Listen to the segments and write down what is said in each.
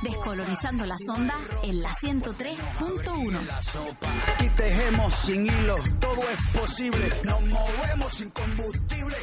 Descolonizando las ondas en la 103.1. Aquí tejemos sin hilo, todo es posible, nos movemos sin combustible.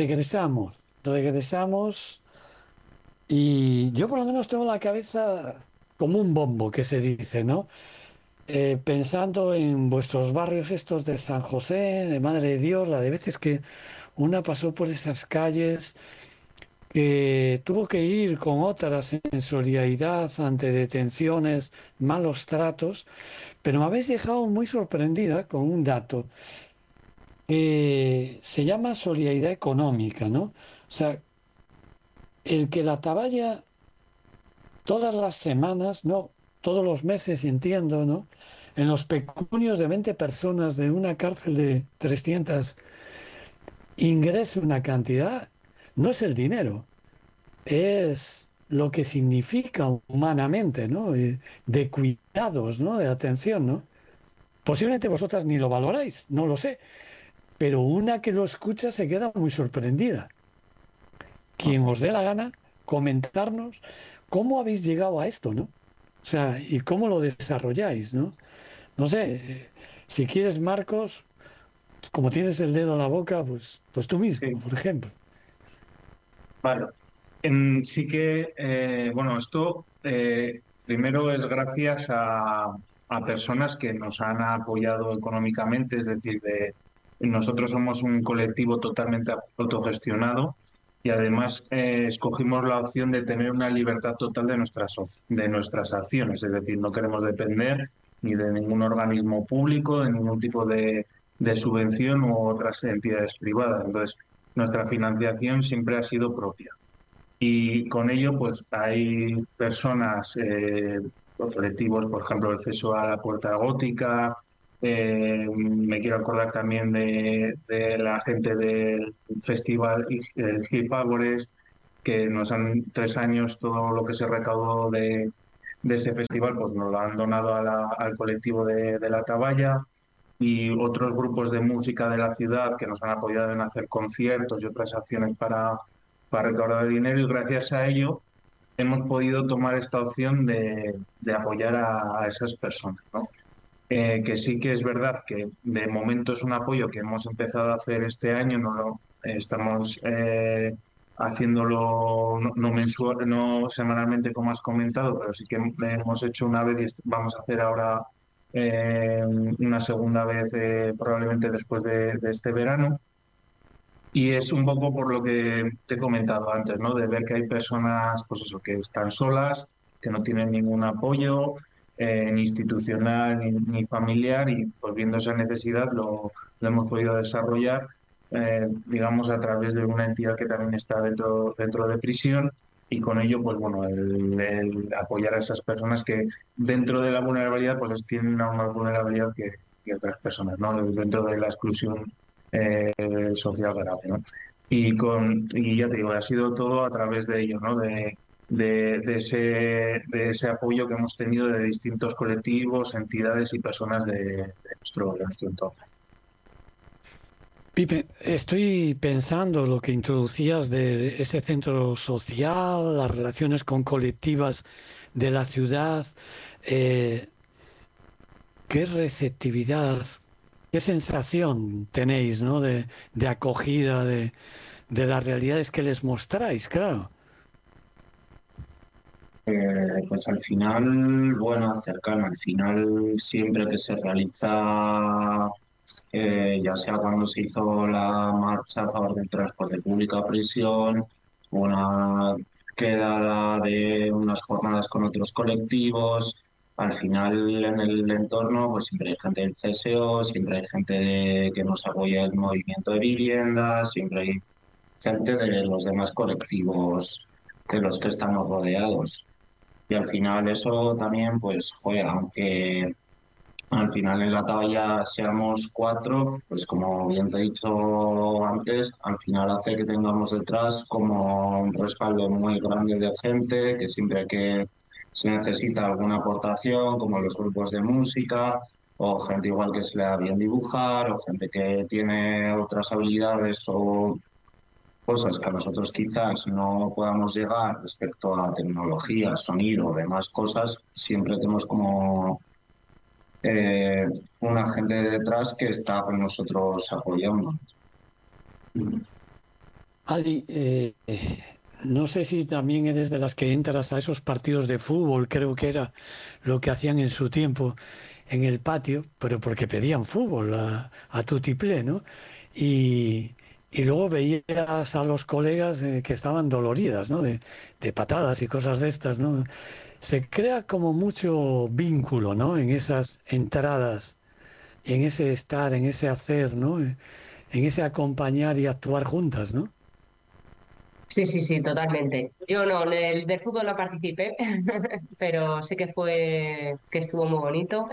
Regresamos y yo por lo menos tengo la cabeza como un bombo, que se dice, ¿no? Pensando en vuestros barrios estos de San José, de Madre de Dios, la de veces que una pasó por esas calles, que tuvo que ir con otras en solidaridad ante detenciones, malos tratos, pero me habéis dejado muy sorprendida con un dato que se llama solidaridad económica, ¿no? O sea, el que la Atalaya todas las semanas, no, todos los meses, entiendo, ¿no? En los pecunios de 20 personas de una cárcel de 300 ingrese una cantidad, no es el dinero, es lo que significa humanamente, ¿no? De cuidados, ¿no? De atención, ¿no? Posiblemente vosotras ni lo valoráis, no lo sé, pero una que lo escucha se queda muy sorprendida. Quien os dé la gana, comentarnos cómo habéis llegado a esto, ¿no? O sea, y cómo lo desarrolláis, ¿no? No sé, si quieres, Marcos, como tienes el dedo en la boca, pues tú mismo, Sí. por ejemplo. Vale. Sí que, bueno, esto primero es gracias a personas que nos han apoyado económicamente, es decir, nosotros somos un colectivo totalmente autogestionado y además escogimos la opción de tener una libertad total de nuestras acciones, es decir, no queremos depender ni de ningún organismo público, de ningún tipo de subvención u otras entidades privadas. Entonces, nuestra financiación siempre ha sido propia. Y con ello, pues hay personas, colectivos, por ejemplo, el Ceso a la Puerta Gótica. Me quiero acordar también de la gente del festival el Hip Agores, que nos han 3 años todo lo que se recaudó de ese festival, pues nos lo han donado al colectivo de la Atalaya. Y otros grupos de música de la ciudad que nos han apoyado en hacer conciertos y otras acciones para recaudar dinero, y gracias a ello hemos podido tomar esta opción de apoyar a esas personas, ¿no? Que sí que es verdad que de momento es un apoyo que hemos empezado a hacer este año, no lo estamos haciéndolo no mensual, no semanalmente como has comentado, pero sí que hemos hecho una vez y vamos a hacer ahora una segunda vez probablemente después de este verano. Y es un poco por lo que te he comentado antes, ¿no? De ver que hay personas, pues eso, que están solas, que no tienen ningún apoyo, ni institucional ni familiar, y pues viendo esa necesidad lo hemos podido desarrollar, digamos, a través de una entidad que también está dentro de prisión, y con ello, pues bueno, el apoyar a esas personas que dentro de la vulnerabilidad, pues tienen una más vulnerabilidad que otras personas, ¿no? Dentro de la exclusión social grave, ¿no? Y ya te digo, ha sido todo a través de ello, ¿no? De ese apoyo que hemos tenido de distintos colectivos, entidades y personas de nuestro entorno. Pipe, estoy pensando lo que introducías de ese centro social, las relaciones con colectivas de la ciudad, qué receptividad, qué sensación tenéis, ¿no? de acogida, de las realidades que les mostráis, claro. Pues al final, bueno, cercano, al final siempre que se realiza, ya sea cuando se hizo la marcha a favor del transporte público a prisión, una quedada de unas jornadas con otros colectivos, al final en el entorno pues siempre hay gente del CSO, siempre hay gente que nos apoya el movimiento de viviendas, siempre hay gente de los demás colectivos de los que estamos rodeados. Y al final eso también pues juega, aunque al final en la Atalaya seamos 4, pues como bien te he dicho antes, al final hace que tengamos detrás como un respaldo muy grande de gente, que siempre que se necesita alguna aportación, como los grupos de música, o gente igual que se le da bien dibujar, o gente que tiene otras habilidades o cosas que a nosotros quizás no podamos llegar respecto a tecnología, sonido, demás cosas, siempre tenemos como eh, una gente detrás que está con nosotros apoyando. Ali, no sé si también eres de las que entras a esos partidos de fútbol, creo que era lo que hacían en su tiempo en el patio, pero porque pedían fútbol a tutiplé, ¿no? Y, y luego veías a los colegas que estaban doloridas, ¿no? De patadas y cosas de estas, ¿no? Se crea como mucho vínculo, ¿no? En esas entradas, en ese estar, en ese hacer, ¿no? En ese acompañar y actuar juntas, ¿no? Sí, sí, sí, totalmente. Yo no, del fútbol no participé, pero sé que estuvo muy bonito.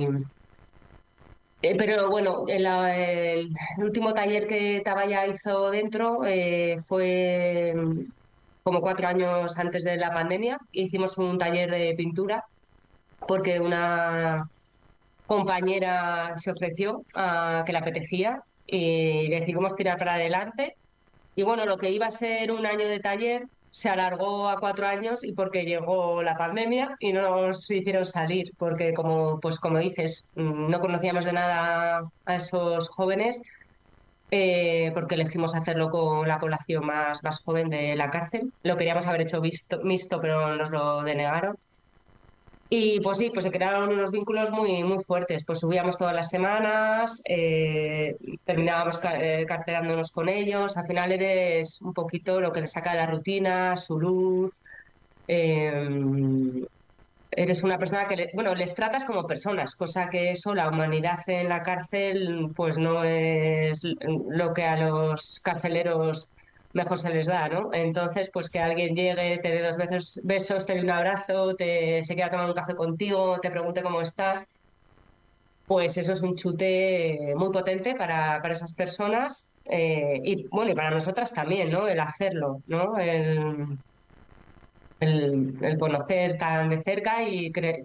Pero bueno, el último taller que Tabaya hizo dentro fue como 4 años antes de la pandemia. Hicimos un taller de pintura porque una compañera se ofreció a que le apetecía y decidimos tirar para adelante. Y bueno, lo que iba a ser un año de taller se alargó a 4 años y porque llegó la pandemia y no nos hicieron salir, porque como dices, no conocíamos de nada a esos jóvenes, porque elegimos hacerlo con la población más joven de la cárcel. Lo queríamos haber hecho mixto, pero nos lo denegaron. Y pues sí, pues se crearon unos vínculos muy, muy fuertes. Pues subíamos todas las semanas, terminábamos carteándonos con ellos. Al final eres un poquito lo que les saca de la rutina, su luz. eh, Eres una persona que, bueno, les tratas como personas, cosa que eso, la humanidad en la cárcel, pues no es lo que a los carceleros mejor se les da, ¿no? Entonces, pues que alguien llegue, te dé dos besos, te dé un abrazo, se quiera tomar un café contigo, te pregunte cómo estás, pues eso es un chute muy potente para esas personas y bueno, y para nosotras también, ¿no? El hacerlo, ¿no? El conocer tan de cerca y